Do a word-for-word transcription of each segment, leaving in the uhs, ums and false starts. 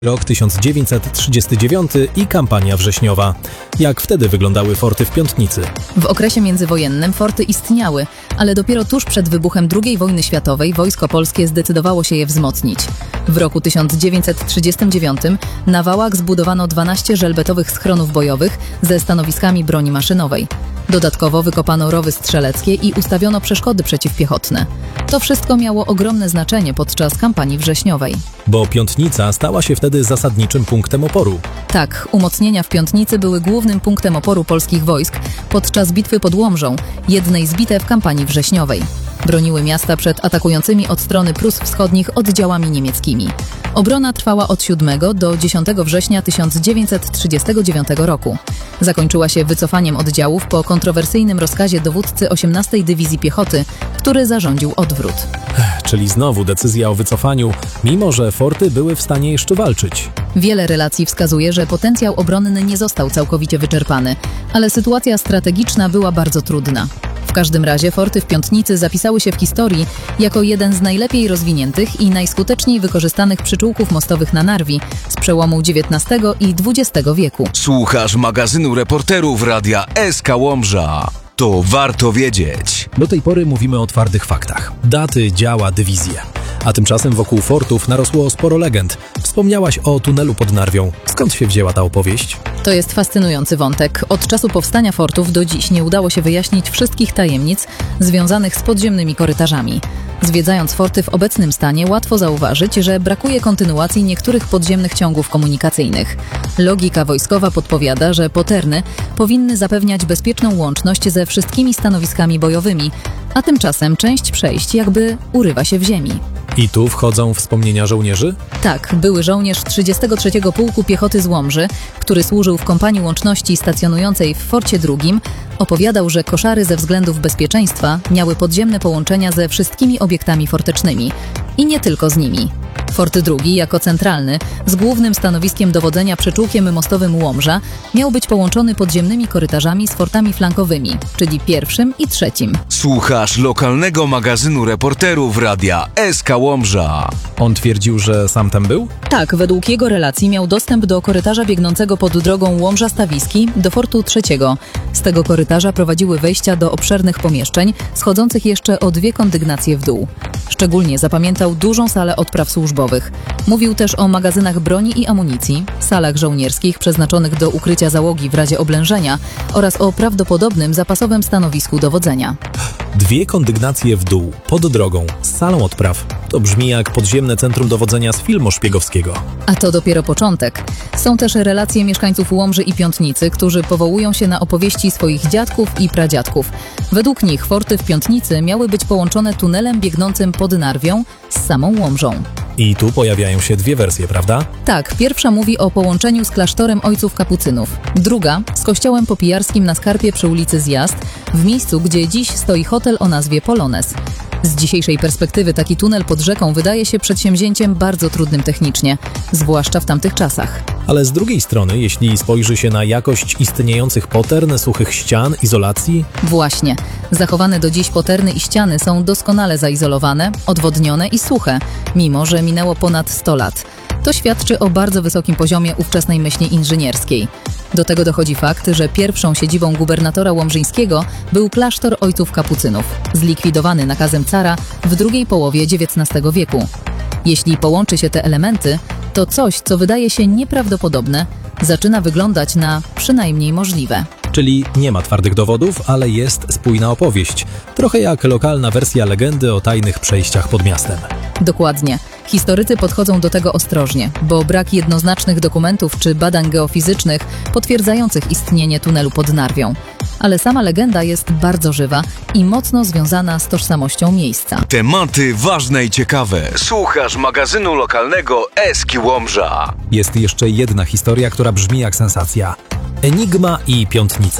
Rok tysiąc dziewięćset trzydziesty dziewiąty i kampania wrześniowa. Jak wtedy wyglądały forty w Piątnicy? W okresie międzywojennym forty istniały, ale dopiero tuż przed wybuchem drugiej wojny światowej wojsko polskie zdecydowało się je wzmocnić. W roku tysiąc dziewięćset trzydziestym dziewiątym na wałach zbudowano dwanaście żelbetowych schronów bojowych ze stanowiskami broni maszynowej. Dodatkowo wykopano rowy strzeleckie i ustawiono przeszkody przeciwpiechotne. To wszystko miało ogromne znaczenie podczas kampanii wrześniowej. Bo Piątnica stała się wtedy zasadniczym punktem oporu. Tak, umocnienia w Piątnicy były głównym punktem oporu polskich wojsk podczas bitwy pod Łomżą, jednej z bitew kampanii wrześniowej. Broniły miasta przed atakującymi od strony Prus Wschodnich oddziałami niemieckimi. Obrona trwała od siódmego do dziesiątego września tysiąc dziewięćset trzydziestego dziewiątego roku. Zakończyła się wycofaniem oddziałów po kontrowersyjnym rozkazie dowódcy osiemnastej Dywizji Piechoty, który zarządził odwrót. Ech, czyli znowu decyzja o wycofaniu, mimo że forty były w stanie jeszcze walczyć. Wiele relacji wskazuje, że potencjał obronny nie został całkowicie wyczerpany, ale sytuacja strategiczna była bardzo trudna. W każdym razie forty w Piątnicy zapisały się w historii jako jeden z najlepiej rozwiniętych i najskuteczniej wykorzystanych przyczółków mostowych na Narwi z przełomu dziewiętnastego i dwudziestego wieku. Słuchasz magazynu reporterów Radia S K Łomża. To warto wiedzieć. Do tej pory mówimy o twardych faktach. Daty, działa, dywizje. A tymczasem wokół fortów narosło sporo legend. Wspomniałaś o tunelu pod Narwią. Skąd się wzięła ta opowieść? To jest fascynujący wątek. Od czasu powstania fortów do dziś nie udało się wyjaśnić wszystkich tajemnic związanych z podziemnymi korytarzami. Zwiedzając forty w obecnym stanie, łatwo zauważyć, że brakuje kontynuacji niektórych podziemnych ciągów komunikacyjnych. Logika wojskowa podpowiada, że poterny powinny zapewniać bezpieczną łączność ze wszystkimi stanowiskami bojowymi, a tymczasem część przejść jakby urywa się w ziemi. I tu wchodzą wspomnienia żołnierzy? Tak, były żołnierz trzydziestego trzeciego Pułku Piechoty z Łomży, który służył w kompanii łączności stacjonującej w Forcie drugim, opowiadał, że koszary ze względów bezpieczeństwa miały podziemne połączenia ze wszystkimi obiektami fortecznymi. I nie tylko z nimi. Fort drugi, jako centralny, z głównym stanowiskiem dowodzenia przyczółkiem mostowym Łomża, miał być połączony podziemnymi korytarzami z fortami flankowymi, czyli pierwszym i trzecim. Słuchasz lokalnego magazynu reporterów Radia S K Łomża. On twierdził, że sam tam był? Tak, według jego relacji miał dostęp do korytarza biegnącego pod drogą Łomża-Stawiski do Fortu trzeciego. Z tego korytarza prowadziły wejścia do obszernych pomieszczeń, schodzących jeszcze o dwie kondygnacje w dół. Szczególnie zapamiętał dużą salę odpraw służbowych. Mówił też o magazynach broni i amunicji, salach żołnierskich przeznaczonych do ukrycia załogi w razie oblężenia oraz o prawdopodobnym zapasowym stanowisku dowodzenia. Dwie kondygnacje w dół, pod drogą, z salą odpraw. To brzmi jak podziemne centrum dowodzenia z filmu szpiegowskiego. A to dopiero początek. Są też relacje mieszkańców Łomży i Piątnicy, którzy powołują się na opowieści swoich dziadków i pradziadków. Według nich forty w Piątnicy miały być połączone tunelem biegnącym pod Narwią z samą Łomżą. I tu pojawiają się dwie wersje, prawda? Tak, pierwsza mówi o połączeniu z klasztorem ojców kapucynów. Druga z kościołem popijarskim na Skarpie przy ulicy Zjazd, w miejscu, gdzie dziś stoi hotel o nazwie Polones. Z dzisiejszej perspektywy taki tunel pod rzeką wydaje się przedsięwzięciem bardzo trudnym technicznie, zwłaszcza w tamtych czasach. Ale z drugiej strony, jeśli spojrzy się na jakość istniejących potern, suchych ścian, izolacji... Właśnie. Zachowane do dziś poterny i ściany są doskonale zaizolowane, odwodnione i suche, mimo że minęło ponad sto lat. To świadczy o bardzo wysokim poziomie ówczesnej myśli inżynierskiej. Do tego dochodzi fakt, że pierwszą siedzibą gubernatora łomżyńskiego był klasztor ojców kapucynów, zlikwidowany nakazem cara w drugiej połowie dziewiętnastego wieku. Jeśli połączy się te elementy, to coś, co wydaje się nieprawdopodobne, zaczyna wyglądać na przynajmniej możliwe. Czyli nie ma twardych dowodów, ale jest spójna opowieść. Trochę jak lokalna wersja legendy o tajnych przejściach pod miastem. Dokładnie. Historycy podchodzą do tego ostrożnie, bo brak jednoznacznych dokumentów czy badań geofizycznych potwierdzających istnienie tunelu pod Narwią. Ale sama legenda jest bardzo żywa i mocno związana z tożsamością miejsca. Tematy ważne i ciekawe. Słuchasz magazynu lokalnego S K Łomża. Jest jeszcze jedna historia, która brzmi jak sensacja. Enigma i Piątnica.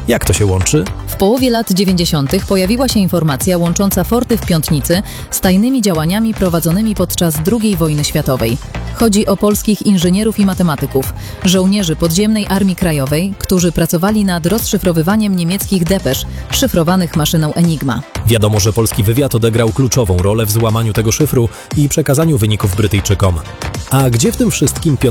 Jak to się łączy? W połowie lat dziewięćdziesiątych pojawiła się informacja łącząca forty w Piątnicy z tajnymi działaniami prowadzonymi podczas drugiej wojny światowej. Chodzi o polskich inżynierów i matematyków, żołnierzy podziemnej Armii Krajowej, którzy pracowali nad rozszyfrowywaniem niemieckich depesz, szyfrowanych maszyną Enigma. Wiadomo, że polski wywiad odegrał kluczową rolę w złamaniu tego szyfru i przekazaniu wyników Brytyjczykom. A gdzie w tym wszystkim